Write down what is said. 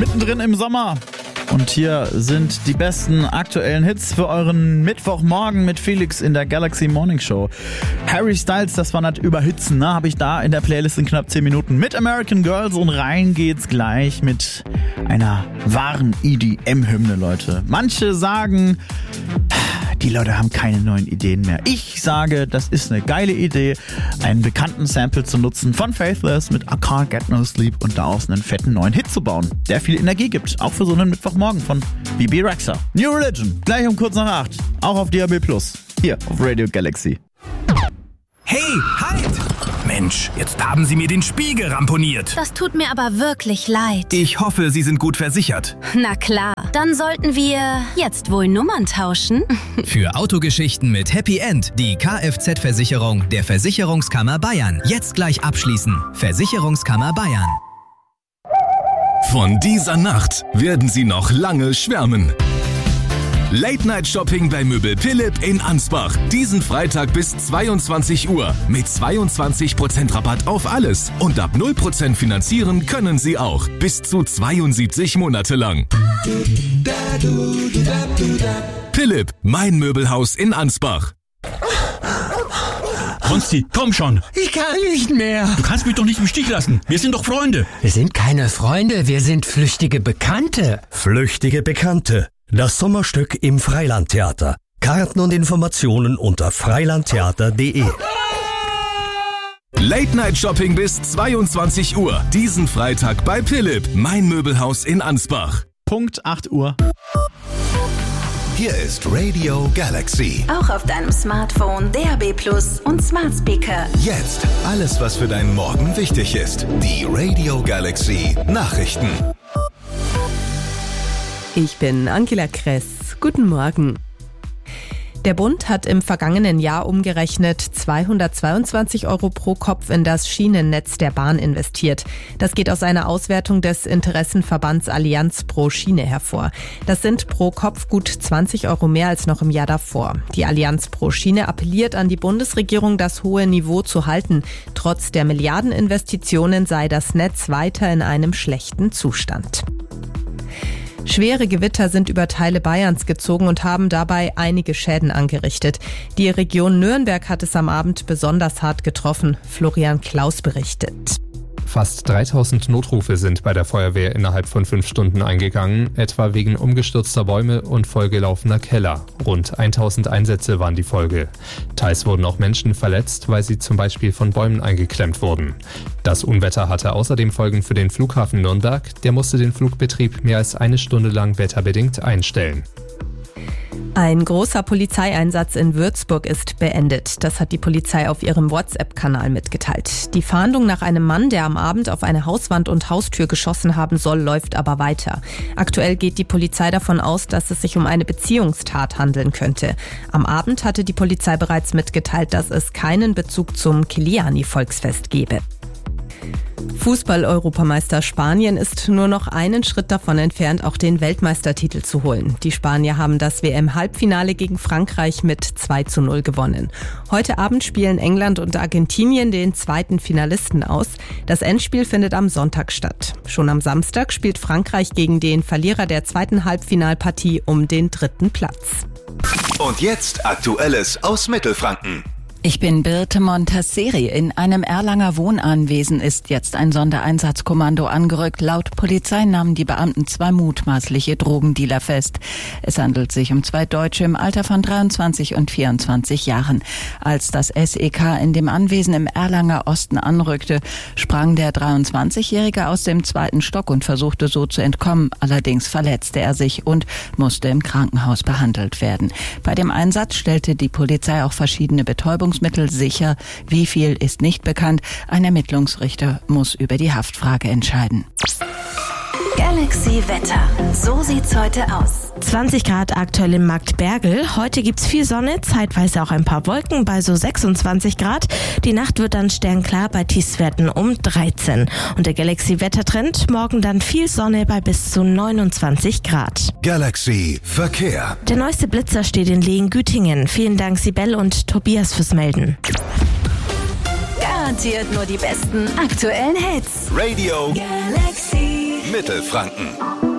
Mittendrin im Sommer. Und hier sind die besten aktuellen Hits für euren Mittwochmorgen mit Felix in der Galaxy Morning Show. Harry Styles, das war nicht überhitzen, ne? Habe ich da in der Playlist in knapp 10 Minuten mit American Girls und rein geht's gleich mit einer wahren EDM-Hymne, Leute. Manche sagen, die Leute haben keine neuen Ideen mehr. Ich sage, das ist eine geile Idee, einen bekannten Sample zu nutzen von Faithless mit I Can't Get No Sleep und daraus einen fetten neuen Hit zu bauen, der viel Energie gibt, auch für so einen Mittwochmorgen von Bebe Rexha. New Religion, gleich um kurz nach 8, auch auf DAB+, hier auf Radio Galaxy. Hey, halt! Mensch, jetzt haben Sie mir den Spiegel ramponiert. Das tut mir aber wirklich leid. Ich hoffe, Sie sind gut versichert. Na klar, dann sollten wir jetzt wohl Nummern tauschen. Für Autogeschichten mit Happy End die Kfz-Versicherung der Versicherungskammer Bayern. Jetzt gleich abschließen. Versicherungskammer Bayern. Von dieser Nacht werden Sie noch lange schwärmen. Late-Night-Shopping bei Möbel Philipp in Ansbach. Diesen Freitag bis 22 Uhr. Mit 22% Rabatt auf alles. Und ab 0% finanzieren können Sie auch. Bis zu 72 Monate lang. Philipp, mein Möbelhaus in Ansbach. Konsti, komm schon. Ich kann nicht mehr. Du kannst mich doch nicht im Stich lassen. Wir sind doch Freunde. Wir sind keine Freunde, wir sind flüchtige Bekannte. Flüchtige Bekannte. Das Sommerstück im Freilandtheater. Karten und Informationen unter freilandtheater.de. Late-Night-Shopping bis 22 Uhr. Diesen Freitag bei Philipp, mein Möbelhaus in Ansbach. Punkt 8 Uhr. Hier ist Radio Galaxy. Auch auf deinem Smartphone, DAB+ und Smart Speaker. Jetzt alles, was für deinen Morgen wichtig ist. Die Radio Galaxy Nachrichten. Ich bin Angela Kress. Guten Morgen. Der Bund hat im vergangenen Jahr umgerechnet 222 € pro Kopf in das Schienennetz der Bahn investiert. Das geht aus einer Auswertung des Interessenverbands Allianz pro Schiene hervor. Das sind pro Kopf gut 20 € mehr als noch im Jahr davor. Die Allianz pro Schiene appelliert an die Bundesregierung, das hohe Niveau zu halten. Trotz der Milliardeninvestitionen sei das Netz weiter in einem schlechten Zustand. Schwere Gewitter sind über Teile Bayerns gezogen und haben dabei einige Schäden angerichtet. Die Region Nürnberg hat es am Abend besonders hart getroffen. Florian Klaus berichtet. Fast 3000 Notrufe sind bei der Feuerwehr innerhalb von 5 Stunden eingegangen, etwa wegen umgestürzter Bäume und vollgelaufener Keller. Rund 1000 Einsätze waren die Folge. Teils wurden auch Menschen verletzt, weil sie zum Beispiel von Bäumen eingeklemmt wurden. Das Unwetter hatte außerdem Folgen für den Flughafen Nürnberg. Der musste den Flugbetrieb mehr als 1 Stunde lang wetterbedingt einstellen. Ein großer Polizeieinsatz in Würzburg ist beendet. Das hat die Polizei auf ihrem WhatsApp-Kanal mitgeteilt. Die Fahndung nach einem Mann, der am Abend auf eine Hauswand und Haustür geschossen haben soll, läuft aber weiter. Aktuell geht die Polizei davon aus, dass es sich um eine Beziehungstat handeln könnte. Am Abend hatte die Polizei bereits mitgeteilt, dass es keinen Bezug zum Kiliani-Volksfest gebe. Fußball-Europameister Spanien ist nur noch einen Schritt davon entfernt, auch den Weltmeistertitel zu holen. Die Spanier haben das WM-Halbfinale gegen Frankreich mit 2:0 gewonnen. Heute Abend spielen England und Argentinien den zweiten Finalisten aus. Das Endspiel findet am Sonntag statt. Schon am Samstag spielt Frankreich gegen den Verlierer der zweiten Halbfinalpartie um den 3. Platz. Und jetzt Aktuelles aus Mittelfranken. Ich bin Birte Montasseri. In einem Erlanger Wohnanwesen ist jetzt ein Sondereinsatzkommando angerückt. Laut Polizei nahmen die Beamten 2 mutmaßliche Drogendealer fest. Es handelt sich um 2 Deutsche im Alter von 23 und 24 Jahren. Als das SEK in dem Anwesen im Erlanger Osten anrückte, sprang der 23-Jährige aus dem 2. Stock und versuchte so zu entkommen. Allerdings verletzte er sich und musste im Krankenhaus behandelt werden. Bei dem Einsatz stellte die Polizei auch verschiedene Betäubungsmittel sicher. Wie viel ist nicht bekannt. Ein Ermittlungsrichter muss über die Haftfrage entscheiden. Galaxy Wetter. So sieht's heute aus. 20 Grad aktuell in Marktbergl. Heute gibt's viel Sonne, zeitweise auch ein paar Wolken bei so 26 Grad. Die Nacht wird dann sternklar bei Tiefstwerten um 13. Und der Galaxy-Wettertrend, morgen dann viel Sonne bei bis zu 29 Grad. Galaxy Verkehr. Der neueste Blitzer steht in Lehen-Gütingen. Vielen Dank Sibel und Tobias fürs Melden. Garantiert nur die besten aktuellen Hits. Radio Galaxy. Mittelfranken.